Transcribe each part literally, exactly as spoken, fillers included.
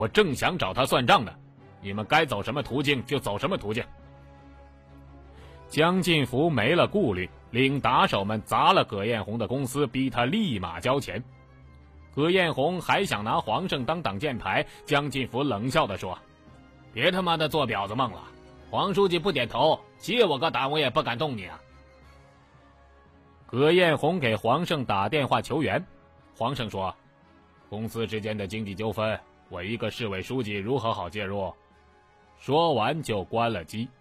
我正想找他算账呢，你们该走什么途径就走什么途径。江晋福没了顾虑，领打手们砸了葛彦洪的公司，逼他立马交钱。葛彦洪还想拿皇上当挡箭牌，江晋福冷笑地说：别他妈的做婊子梦了，黄书记不点头，借我个胆我也不敢动你啊。葛彦洪给皇上打电话求援，皇上说：公司之间的经济纠纷，我一个市委书记如何好介入？说完就关了机。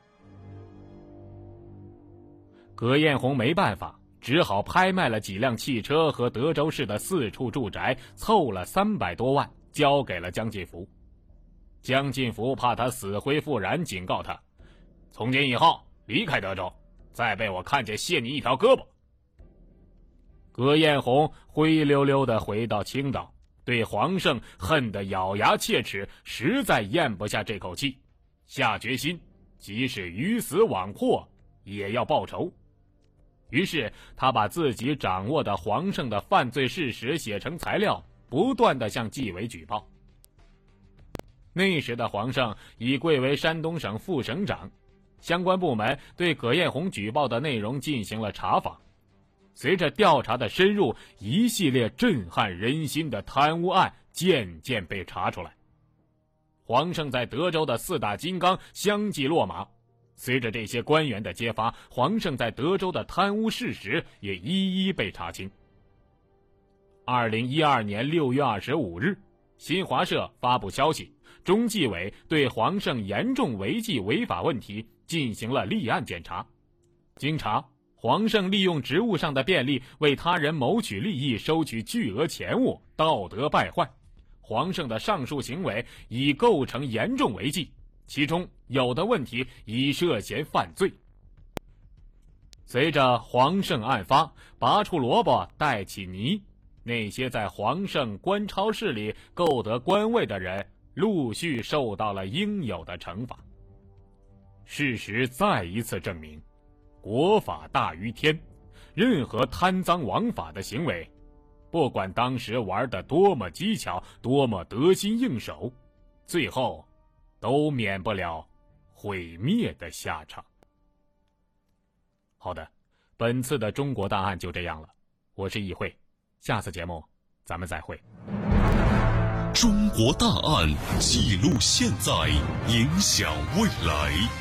葛彦洪没办法，只好拍卖了几辆汽车和德州市的四处住宅，凑了三百多万交给了江晋福。江晋福怕他死灰复燃，警告他：从今以后离开德州，再被我看见卸你一条胳膊。葛彦洪灰溜溜地回到青岛，对皇上恨得咬牙切齿，实在咽不下这口气，下决心即使鱼死网破也要报仇。于是他把自己掌握的皇上的犯罪事实写成材料，不断地向纪委举报。那时的皇上已贵为山东省副省长，相关部门对葛彦洪举报的内容进行了查访。随着调查的深入，一系列震撼人心的贪污案渐渐被查出来。皇上在德州的四大金刚相继落马，随着这些官员的揭发，皇上在德州的贪污事实也一一被查清。二零一二年六月二十五日，新华社发布消息，中纪委对皇上严重违纪违法问题进行了立案检查。经查，皇上利用职务上的便利为他人谋取利益，收取巨额钱物，道德败坏。皇上的上述行为已构成严重违纪，其中有的问题已涉嫌犯罪。随着皇上案发，拔出萝卜带起泥，那些在皇上官超市里购得官位的人陆续受到了应有的惩罚。事实再一次证明，国法大于天，任何贪赃枉法的行为，不管当时玩得多么技巧，多么得心应手，最后都免不了毁灭的下场。好的，本次的中国大案就这样了，我是议会，下次节目咱们再会。 中国大案记录现在，影响未来。